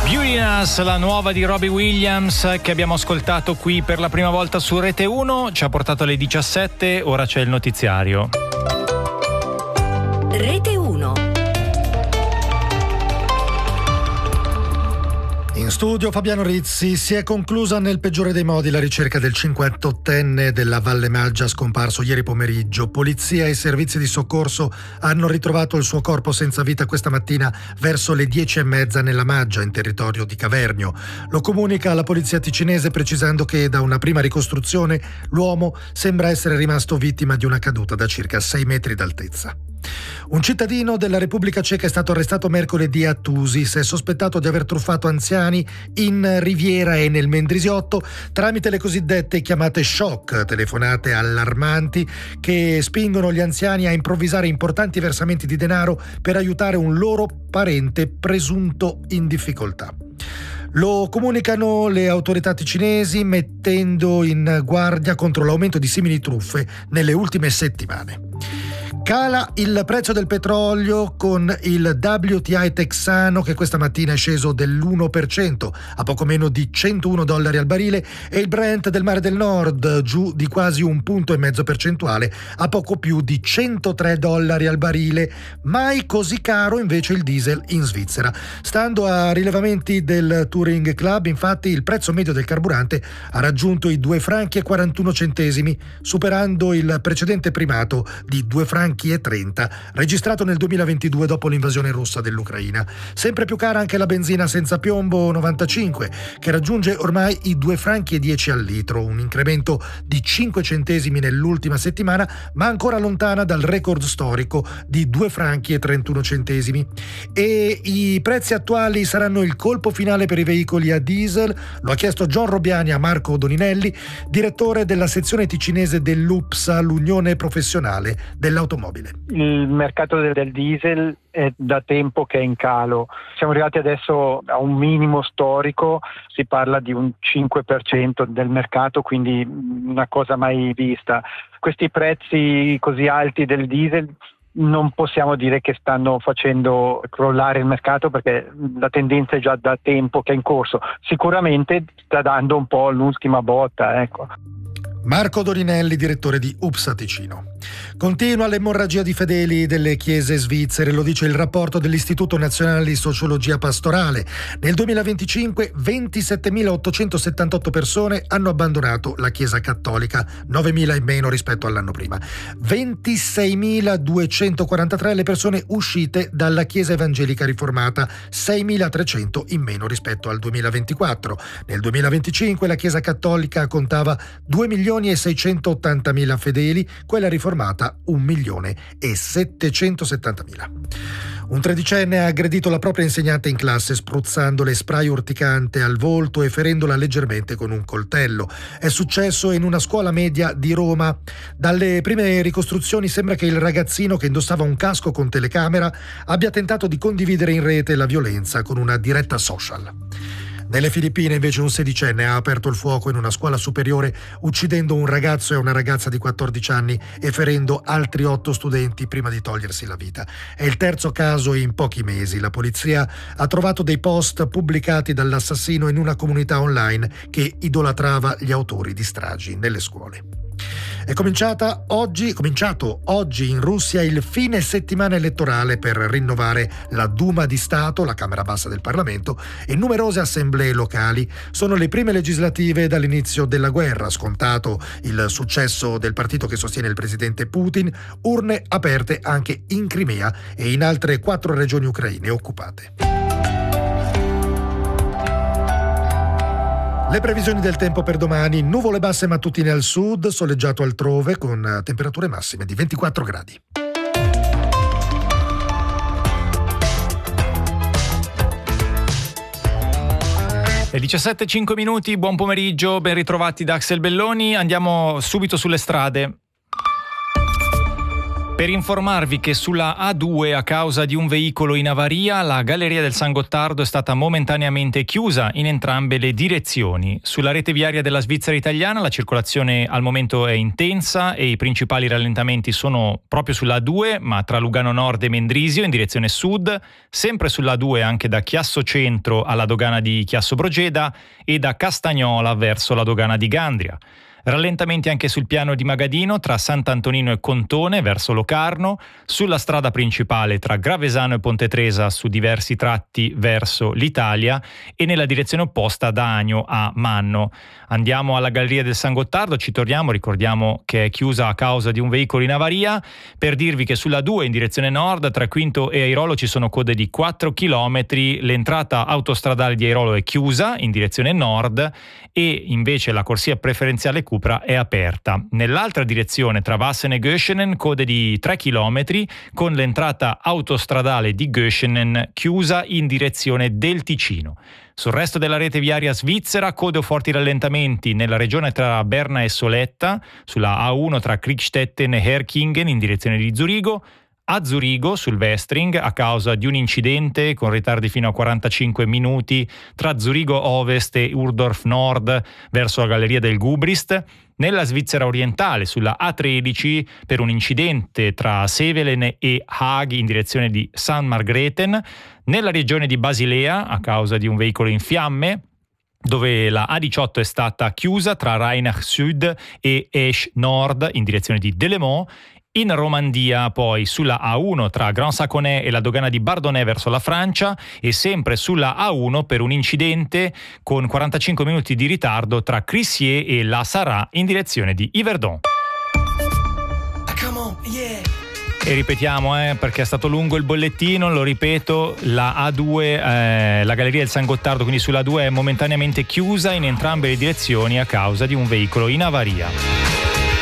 Beauty in Us, la nuova di Robbie Williams che abbiamo ascoltato qui per la prima volta su Rete 1, ci ha portato alle 17, ora c'è il notiziario. Rete 1. In studio Fabiano Rizzi. Si è conclusa nel peggiore dei modi la ricerca del 58enne della Valle Maggia scomparso ieri pomeriggio. Polizia e servizi di soccorso hanno ritrovato il suo corpo senza vita questa mattina verso le 10:30 nella Maggia, in territorio di Cavernio. Lo comunica la polizia ticinese precisando che da una prima ricostruzione l'uomo sembra essere rimasto vittima di una caduta da circa 6 metri d'altezza. Un cittadino della Repubblica Ceca è stato arrestato mercoledì a Tusis. È sospettato di aver truffato anziani in Riviera e nel Mendrisiotto tramite le cosiddette chiamate shock, telefonate allarmanti che spingono gli anziani a improvvisare importanti versamenti di denaro per aiutare un loro parente presunto in difficoltà. Lo comunicano le autorità ticinesi mettendo in guardia contro l'aumento di simili truffe nelle ultime settimane. Cala il prezzo del petrolio con il WTI texano che questa mattina è sceso dell'1% a poco meno di $101 al barile e il Brent del Mare del Nord giù di quasi 1,5 punti percentuale a poco più di $103 al barile. Mai così caro invece il diesel in Svizzera. Stando a rilevamenti del Touring Club, infatti, il prezzo medio del carburante ha raggiunto i 2,41 franchi, superando il precedente primato di 2,30 franchi registrato nel 2022 dopo l'invasione russa dell'Ucraina. Sempre più cara anche la benzina senza piombo 95, che raggiunge ormai i 2,10 franchi al litro, un incremento di 5 centesimi nell'ultima settimana, ma ancora lontana dal record storico di 2,31 franchi. E i prezzi attuali saranno il colpo finale per i veicoli a diesel? Lo ha chiesto John Robiani a Marco Doninelli, direttore della sezione ticinese dell'UPSA, l'Unione Professionale dell'Automobile. Il mercato del diesel è da tempo che è in calo. Siamo arrivati adesso a un minimo storico, si parla di un 5% del mercato, quindi una cosa mai vista. Questi prezzi così alti del diesel non possiamo dire che stanno facendo crollare il mercato, perché la tendenza è già da tempo che è in corso. Sicuramente sta dando un po' l'ultima botta, ecco. Marco Dorinelli, direttore di UPSA Ticino. Continua l'emorragia di fedeli delle chiese svizzere, lo dice il rapporto dell'Istituto Nazionale di Sociologia Pastorale. Nel 2025 27.878 persone hanno abbandonato la Chiesa Cattolica, 9.000 in meno rispetto all'anno prima. 26.243 le persone uscite dalla Chiesa Evangelica Riformata, 6.300 in meno rispetto al 2024. Nel 2025 la Chiesa Cattolica contava 2.680.000 fedeli, quella riformata 1.770.000. Un tredicenne ha aggredito la propria insegnante in classe spruzzandole spray urticante al volto e ferendola leggermente con un coltello. È successo in una scuola media di Roma. Dalle prime ricostruzioni sembra che il ragazzino, che indossava un casco con telecamera, abbia tentato di condividere in rete la violenza con una diretta social. Nelle Filippine invece un sedicenne ha aperto il fuoco in una scuola superiore uccidendo un ragazzo e una ragazza di 14 anni e ferendo altri 8 studenti prima di togliersi la vita. È il terzo caso in pochi mesi. La polizia ha trovato dei post pubblicati dall'assassino in una comunità online che idolatrava gli autori di stragi nelle scuole. È cominciato oggi in Russia il fine settimana elettorale per rinnovare la Duma di Stato, la Camera Bassa del Parlamento, e numerose assemblee locali. Sono le prime legislative dall'inizio della guerra, scontato il successo del partito che sostiene il presidente Putin, urne aperte anche in Crimea e in altre 4 regioni ucraine occupate. Le previsioni del tempo per domani: nuvole basse mattutine al sud, soleggiato altrove con temperature massime di 24 gradi. Le 17:05, buon pomeriggio, ben ritrovati da Axel Belloni. Andiamo subito sulle strade. Per informarvi che sulla A2, a causa di un veicolo in avaria, la Galleria del San Gottardo è stata momentaneamente chiusa in entrambe le direzioni. Sulla rete viaria della Svizzera italiana la circolazione al momento è intensa e i principali rallentamenti sono proprio sulla A2, ma tra Lugano Nord e Mendrisio in direzione sud, sempre sulla A2 anche da Chiasso Centro alla dogana di Chiasso Brogeda e da Castagnola verso la dogana di Gandria. Rallentamenti anche sul piano di Magadino tra Sant'Antonino e Contone verso Locarno, sulla strada principale tra Gravesano e Ponte Tresa su diversi tratti verso l'Italia e nella direzione opposta da Agno a Manno. Andiamo alla Galleria del San Gottardo, ci torniamo, ricordiamo che è chiusa a causa di un veicolo in avaria, per dirvi che sulla 2 in direzione nord tra Quinto e Airolo ci sono code di 4 km, l'entrata autostradale di Airolo è chiusa in direzione nord e invece la corsia preferenziale Cupra è aperta. Nell'altra direzione tra Vassen e Göschenen code di 3 km con l'entrata autostradale di Göschenen chiusa in direzione del Ticino. Sul resto della rete viaria svizzera code o forti rallentamenti nella regione tra Berna e Soletta, sulla A1 tra Kriegstetten e Herkingen in direzione di Zurigo, a Zurigo sul Westring a causa di un incidente con ritardi fino a 45 minuti tra Zurigo Ovest e Urdorf Nord verso la Galleria del Gubrist, nella Svizzera orientale sulla A13 per un incidente tra Sevelen e Haag in direzione di San Margrethen, nella regione di Basilea a causa di un veicolo in fiamme, dove la A18 è stata chiusa tra Rheinach Sud e Esch Nord in direzione di Delemont. In Romandia poi sulla A1 tra Grand Saconnet e la dogana di Bardonnay verso la Francia e sempre sulla A1 per un incidente con 45 minuti di ritardo tra Crissier e La Sarraz in direzione di Yverdon. E ripetiamo perché è stato lungo il bollettino, lo ripeto, la A2, la Galleria del San Gottardo, quindi sulla A2 è momentaneamente chiusa in entrambe le direzioni a causa di un veicolo in avaria.